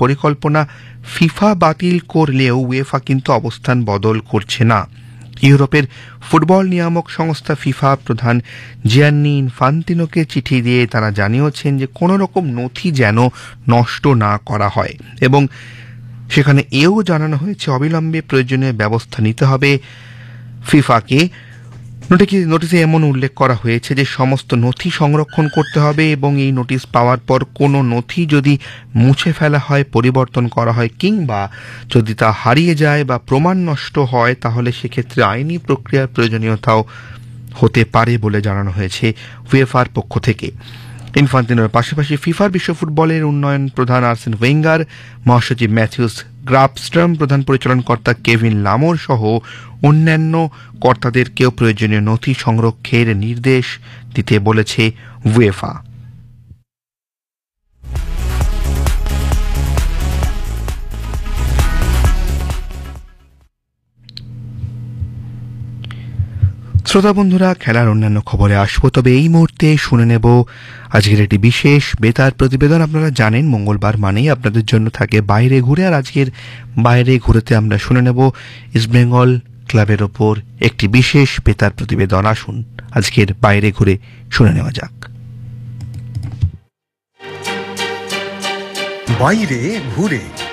পরিকল্পনা ফিফা বাতিল করলেও উয়েফা কিন্তু অবস্থান বদল করছে না। ইউরোপের ফুটবল নিয়ামক সংস্থা ফিফা প্রধান জিয়ান্নি ইনফান্তিনোকে চিঠি দিয়ে তারা জানিয়েছেন যে কোনো রকম নথি যেন নষ্ট না করা হয়, এবং সেখানে এও জানানো হয়েছে অবিলম্বে প্রয়োজনীয় ব্যবস্থা নিতে হবে। ফিফাকে নোটিশে এমন উল্লেখ করা হয়েছে যে সমস্ত নথি সংরক্ষণ করতে হবে, এবং এই নোটিশ পাওয়ার পর কোনো নথি যদি মুছে ফেলা হয়, পরিবর্তন করা হয়, কিংবা যদি তা হারিয়ে যায় বা প্রমাণ নষ্ট হয়, তাহলে সেক্ষেত্রে আইনি প্রক্রিয়ার প্রয়োজনীয়তাও হতে পারে বলে জানানো হয়েছে উয়েফার পক্ষ থেকে। ইনফান্তিনোর পাশাপাশি ফিফার বিশ্ব ফুটবলের উন্নয়ন প্রধান আর্সেন ওয়েঙ্গার, মহাসচিব ম্যাথিউস গ্রাফস্ট্রম, প্রধান পরিচালনকর্তা কেভিন লামোর সহ অন্যান্য কর্তাদেরকেও প্রয়োজনীয় নথি সংরক্ষণের নির্দেশ দিতে বলেছে উয়েফা। শ্রোতা বন্ধুরা, খেলার অন্যান্য খবরে আসবো, তবে এই মুহূর্তে শুনে নেব আজকের একটি বিশেষ বেতার প্রতিবেদন। আপনারা জানেন মঙ্গলবার মানেই আপনাদের জন্য থাকে বাইরে ঘুরে, আর আজকের বাইরে ঘুরেতে আমরা শুনে নেব ইস্টবেঙ্গল ক্লাবের ওপর একটি বিশেষ বেতার প্রতিবেদন। আসুন আজকের বাইরে ঘুরে শুনে নেওয়া যাক। বাইরে ঘুরে।